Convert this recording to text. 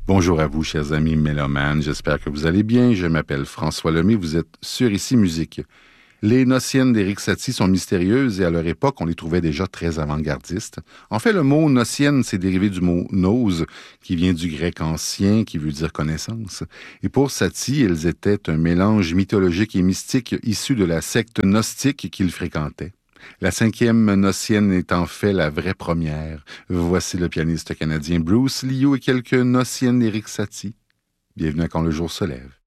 Bonjour à vous, chers amis mélomanes. J'espère que vous allez bien. Je m'appelle François Lemay. Vous êtes sur Ici Musique. Les Nociennes d'Éric Satie sont mystérieuses et à leur époque, on les trouvait déjà très avant-gardistes. En fait, le mot nocienne, c'est dérivé du mot nous, qui vient du grec ancien, qui veut dire connaissance. Et pour Satie, elles étaient un mélange mythologique et mystique issu de la secte gnostique qu'il fréquentait. La cinquième nocienne est en fait la vraie première. Voici le pianiste canadien Bruce Liu et quelques nociennes d'Éric Satie. Bienvenue à Quand le jour se lève.